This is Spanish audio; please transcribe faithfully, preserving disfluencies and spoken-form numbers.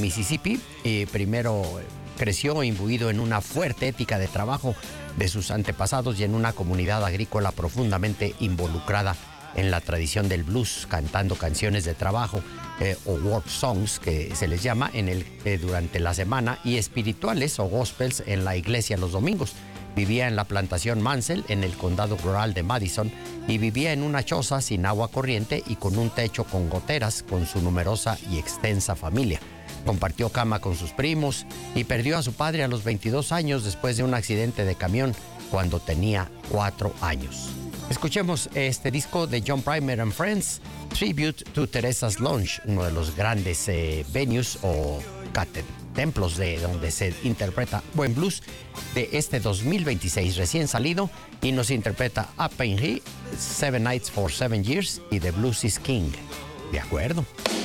Mississippi. Y primero creció imbuido en una fuerte ética de trabajo de sus antepasados y en una comunidad agrícola profundamente involucrada en la tradición del blues, cantando canciones de trabajo eh, o work songs, que se les llama, en el, eh, durante la semana, y espirituales o gospels en la iglesia los domingos. Vivía en la plantación Mansell, en el condado rural de Madison, y vivía en una choza sin agua corriente y con un techo con goteras con su numerosa y extensa familia. Compartió cama con sus primos y perdió a su padre a los veintidós años después de un accidente de camión cuando tenía cuatro años. Escuchemos este disco de John Primer and Friends, Tribute to Teresa's Lounge, uno de los grandes eh, venues o cátedrales, templos de donde se interpreta buen blues, de este dos mil veintiséis recién salido, y nos interpreta Up in He, Seven Nights for Seven Years y The Blues is King. ¿De acuerdo?